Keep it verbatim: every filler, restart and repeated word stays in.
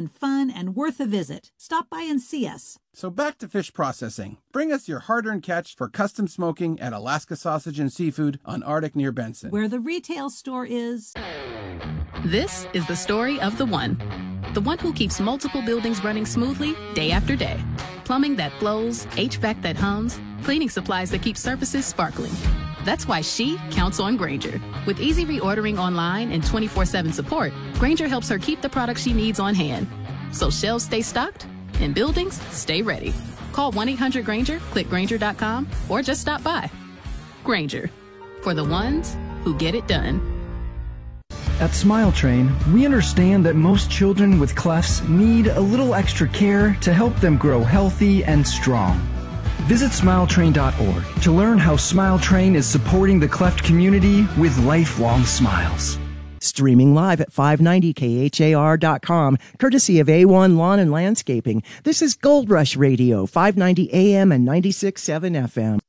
and fun and worth a visit. Stop by and see us. So back to fish processing. Bring us your hard-earned catch for custom smoking at Alaska Sausage and Seafood on Arctic near Benson, where the retail store is. This is the story of the one. The one who keeps multiple buildings running smoothly day after day. Plumbing that flows, H V A C that hums, cleaning supplies that keep surfaces sparkling. That's why she counts on Grainger. With easy reordering online and twenty-four seven support, Grainger helps her keep the products she needs on hand. So shelves stay stocked and buildings stay ready. Call one eight hundred Grainger, click Grainger dot com, or just stop by. Grainger, for the ones who get it done. At Smile Train, we understand that most children with clefts need a little extra care to help them grow healthy and strong. Visit smile train dot org to learn how Smile Train is supporting the cleft community with lifelong smiles. Streaming live at five ninety K H A R dot com, courtesy of A one Lawn and Landscaping. This is Gold Rush Radio, five ninety A M and ninety-six point seven F M.